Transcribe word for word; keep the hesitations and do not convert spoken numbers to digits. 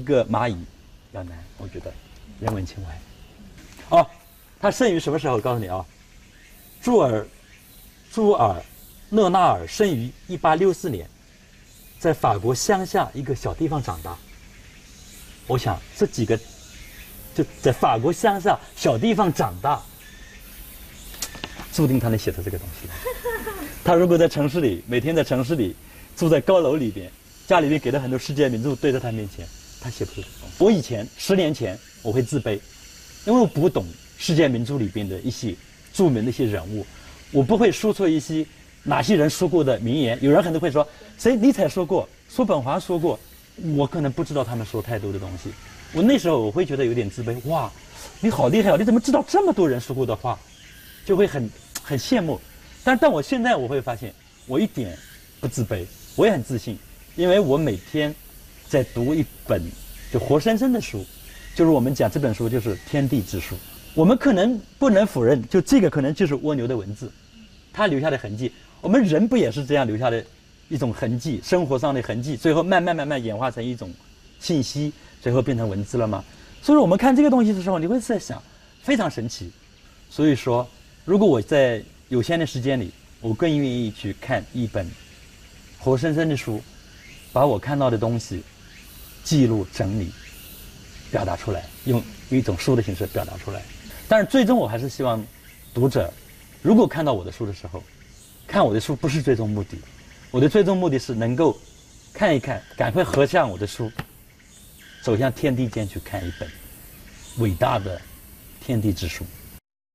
个蚂蚁要难，我觉得人文情怀。哦，它生于什么时候？告诉你啊，朱尔朱尔勒纳尔生于一八六四年，在法国乡下一个小地方长大。我想这几个就在法国乡下小地方长大，注定他能写出这个东西。他如果在城市里，每天在城市里住在高楼里边，家里面给了很多世界名著对在他面前，他写不出。我以前十年前我会自卑，因为我不懂世界名著里边的一些著名的一些人物，我不会说出一些哪些人说过的名言。有人可能会说，谁尼采说过，叔本华说过，我可能不知道他们说太多的东西。我那时候我会觉得有点自卑，哇，你好厉害哦，你怎么知道这么多人说过的话，就会很很羡慕。但但我现在我会发现，我一点不自卑，我也很自信，因为我每天在读一本就活生生的书，就是我们讲这本书就是天地之书。我们可能不能否认，就这个可能就是蜗牛的文字，它留下的痕迹。我们人不也是这样留下的一种痕迹，生活上的痕迹，最后慢慢慢慢演化成一种信息，最后变成文字了吗？所以我们看这个东西的时候，你会在想，非常神奇。所以说，如果我在有限的时间里，我更愿意去看一本活生生的书，把我看到的东西记录、整理、表达出来，用一种书的形式表达出来。但是最终我还是希望读者，如果看到我的书的时候，看我的书不是最终目的，我的最终目的是能够看一看，赶快合上我的书，走向天地间去看一本伟大的天地之书。